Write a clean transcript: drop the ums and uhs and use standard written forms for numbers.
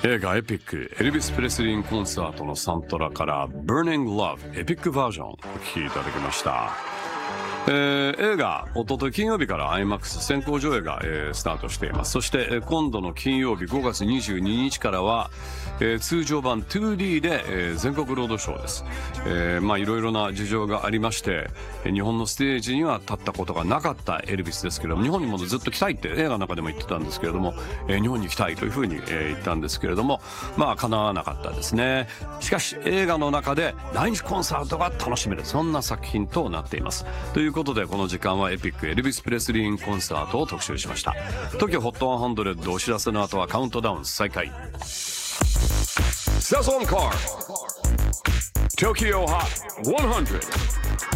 映画エピックエルビス・プレスリーコンサートのサントラからBurning Loveエピックバージョンお聴きいただきました。映画おととい金曜日から IMAX 先行上映が、スタートしています。そして、今度の金曜日5月22日からは、通常版 2D で、全国ロードショーです。いろいろな事情がありまして日本のステージには立ったことがなかったエルビスですけれども、日本にもずっと来たいって映画の中でも言ってたんですけれども、日本に来たいというふうに、言ったんですけれども、叶わなかったですね。しかし映画の中で来日コンサートが楽しめる、そんな作品となっています。ということでこの時間はエピックエルビス・プレスリーコンサートを特集しました。 TOKYOHOT100 お知らせの後はカウントダウン再開。Sazon Car Tokyo Hot 100